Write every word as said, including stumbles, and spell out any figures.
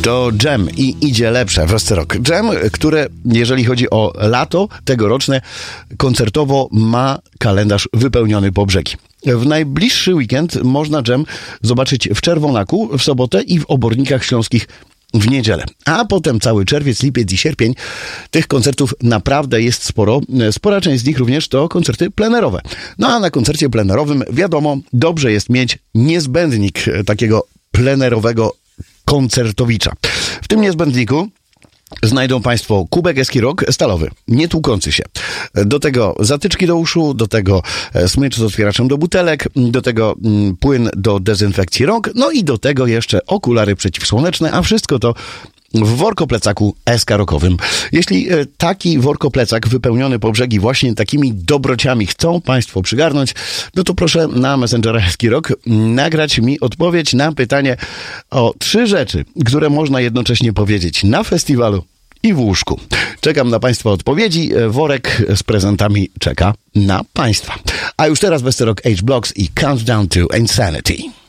To Jam i idzie lepsze w Rock. Jam, które jeżeli chodzi o lato tegoroczne, koncertowo ma kalendarz wypełniony po brzegi. W najbliższy weekend można Jam zobaczyć w Czerwonaku w sobotę i w Obornikach Śląskich w niedzielę. A potem cały czerwiec, lipiec i sierpień tych koncertów naprawdę jest sporo. Spora część z nich również to koncerty plenerowe. No a na koncercie plenerowym, wiadomo, dobrze jest mieć niezbędnik takiego plenerowego koncertowicza. W tym niezbędniku znajdą Państwo kubek Eskirock stalowy, nie tłukący się. Do tego zatyczki do uszu, do tego smycz z otwieraczem do butelek, do tego mm, płyn do dezynfekcji rąk, no i do tego jeszcze okulary przeciwsłoneczne, a wszystko to w workoplecaku Eskarokowym. Jeśli taki workoplecak wypełniony po brzegi właśnie takimi dobrociami chcą Państwo przygarnąć, no to proszę na Messengera Eskirock nagrać mi odpowiedź na pytanie o trzy rzeczy, które można jednocześnie powiedzieć na festiwalu i w łóżku. Czekam na Państwa odpowiedzi. Worek z prezentami czeka na Państwa. A już teraz Westerok H-Blocks i Countdown to Insanity.